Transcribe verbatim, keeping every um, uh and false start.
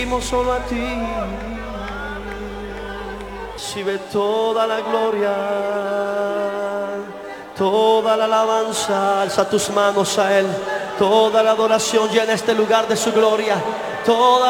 Solo a ti, recibe toda la gloria, toda la alabanza. Alza tus manos a Él, toda la adoración llena este lugar de su gloria, toda